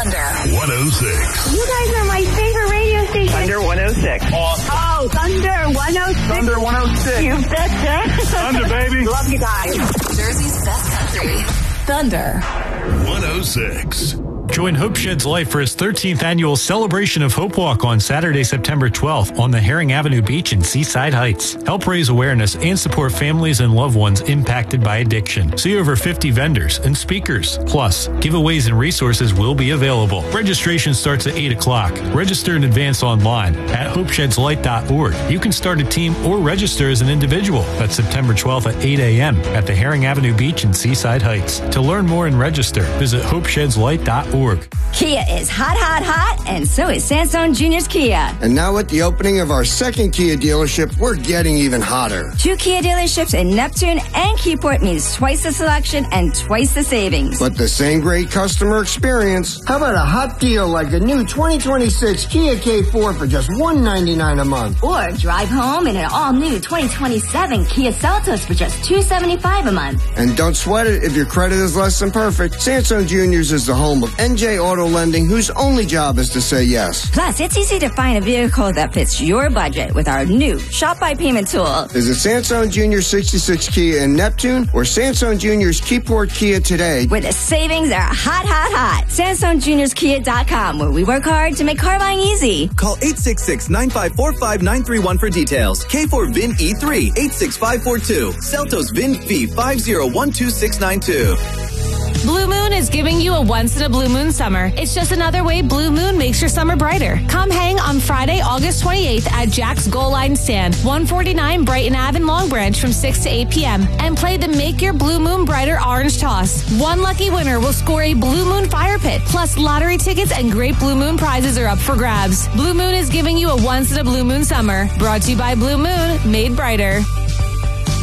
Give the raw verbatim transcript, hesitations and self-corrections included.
Thunder one oh six. You guys are my favorite radio station. Thunder one oh six. Awesome. Oh, Thunder one oh six. Thunder one oh six. You betcha. Thunder, baby. Love you guys. Jersey's best country. Thunder one oh six. Join Hope Sheds Life for its thirteenth annual Celebration of Hope Walk on Saturday, September twelfth on the Herring Avenue Beach in Seaside Heights. Help raise awareness and support families and loved ones impacted by addiction. See over fifty vendors and speakers. Plus, giveaways and resources will be available. Registration starts at eight o'clock. Register in advance online at hope sheds light dot org. You can start a team or register as an individual. That's September twelfth at eight a.m. at the Herring Avenue Beach in Seaside Heights. To learn more and register, visit hope sheds light dot org. Kia is hot, hot, hot, and so is Sansone Junior's Kia. And now with the opening of our second Kia dealership, we're getting even hotter. Two Kia dealerships in Neptune and Keyport means twice the selection and twice the savings. But the same great customer experience. How about a hot deal like a new twenty twenty-six Kia K four for just one hundred ninety-nine dollars a month? Or drive home in an all-new twenty twenty-seven Kia Seltos for just two hundred seventy-five dollars a month. And don't sweat it if your credit is less than perfect. Sansone Juniors is the home of N J Auto Lending, whose only job is to say yes. Plus, it's easy to find a vehicle that fits your budget with our new Shop by Payment tool. Visit Sansone Juniors sixty-six Kia in Neptune or Sansone Juniors Keyport Kia today. Where the savings are hot, hot, hot. Sansone Juniors Kia dot com, where we work hard to make car buying easy. Call eight six six, nine five four, five nine three one for details. K four V I N E three, eight six five four two. Seltos V I N V five zero one two six nine two. Blue Moon is giving you a once-in-a-blue moon summer. It's just another way Blue Moon makes your summer brighter. Come hang on Friday, August twenty-eighth at Jack's Goal Line Stand, one forty-nine Brighton Ave in Long Branch from six to eight p.m. and play the Make Your Blue Moon Brighter Orange Toss. One lucky winner will score a Blue Moon Fire Pit, plus lottery tickets and great Blue Moon prizes are up for grabs. Blue Moon is giving you a once-in-a-blue moon summer. Brought to you by Blue Moon, made brighter.